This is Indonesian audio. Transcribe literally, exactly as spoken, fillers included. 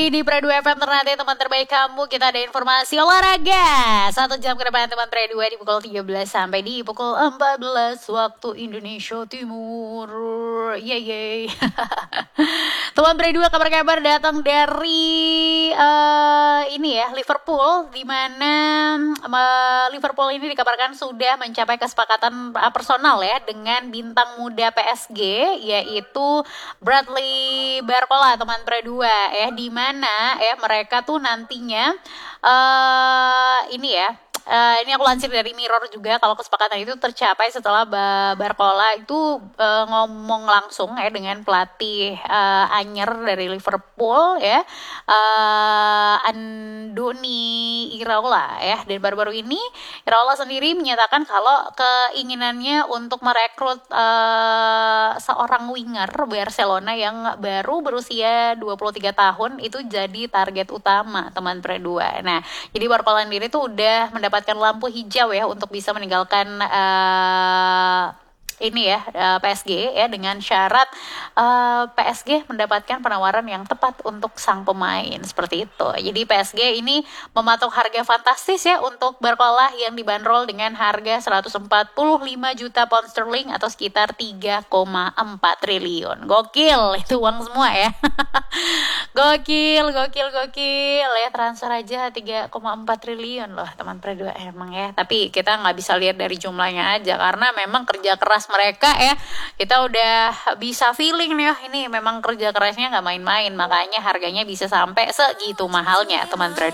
Di Pre dua F M Ternate, teman terbaik kamu. Kita ada informasi olahraga satu jam ke depan teman Pre dua di pukul tiga belas sampai di pukul empat belas waktu Indonesia Timur. Yeay yeay. Teman Pre dua, kabar-kabar datang dari uh, ini ya, Liverpool, di mana uh, Liverpool ini dikabarkan sudah mencapai kesepakatan uh, personal ya dengan bintang muda P S G, yaitu Bradley Barcola, teman Pre dua ya, di mana Mana ya mereka tuh nantinya uh, ini ya uh, ini aku lansir dari Mirror juga, kalau kesepakatan itu tercapai setelah Barcola itu uh, ngomong langsung ya dengan pelatih uh, anyer dari Liverpool ya, uh, Andoni Iraola ya, dan baru-baru ini Iraola sendiri menyatakan kalau keinginannya untuk merekrut uh, seorang winger Barcelona yang baru berusia dua puluh tiga tahun itu jadi target utama teman Pre dua. Nah, jadi Barcola sendiri tuh udah mendapatkan lampu hijau ya untuk bisa meninggalkan uh, ini ya P S G ya, dengan syarat uh, P S G mendapatkan penawaran yang tepat untuk sang pemain, seperti itu. Jadi P S G ini mematok harga fantastis ya untuk Barcola yang dibanderol dengan harga seratus empat puluh lima juta pound sterling atau sekitar tiga koma empat triliun. Gokil, itu uang semua ya. Gokil, gokil, gokil ya, transfer aja tiga koma empat triliun loh teman Pre dua emang ya. Tapi kita nggak bisa lihat dari jumlahnya aja, karena memang kerja keras mereka ya, kita udah bisa feeling nih, ini memang kerja kerasnya nggak main-main, makanya harganya bisa sampai segitu mahalnya teman Pre dua.